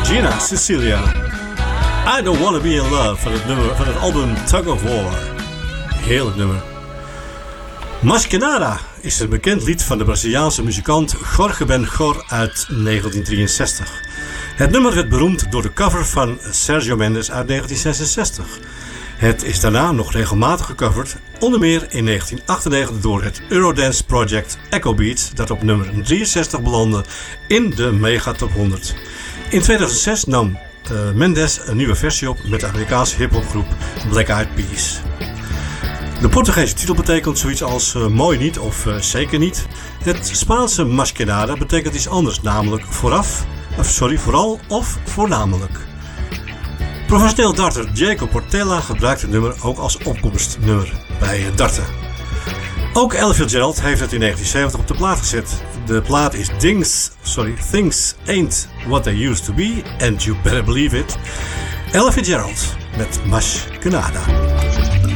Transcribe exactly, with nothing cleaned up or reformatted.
Gina Cecilia. I Don't Wanna Be In Love van het, nummer, van het album Tug of War. Heerlijk nummer. Maskenada is een bekend lied van de Braziliaanse muzikant Jorge Ben-Gor uit negentien drieënzestig. Het nummer werd beroemd door de cover van Sergio Mendes uit negentien zesenzestig. Het is daarna nog regelmatig gecoverd, onder meer in negentien achtennegentig door het Eurodance Project Echo Beats, dat op nummer drieënzestig belandde in de Mega Top honderd. In tweeduizend zes nam uh, Mendes een nieuwe versie op met de Amerikaanse hiphopgroep Black Eyed Peas. De Portugese titel betekent zoiets als uh, mooi niet of uh, zeker niet. Het Spaanse Maskenada betekent iets anders, namelijk vooraf, of sorry, vooral of voornamelijk. Professioneel darter Diego Portela gebruikt het nummer ook als opkomstnummer bij het darten. Ook Ella Fitzgerald heeft het in negentien zeventig op de plaat gezet. De plaat is Things, sorry, Things Ain't What They Used To Be, and You Better Believe It. Ella Fitzgerald met Maskenada.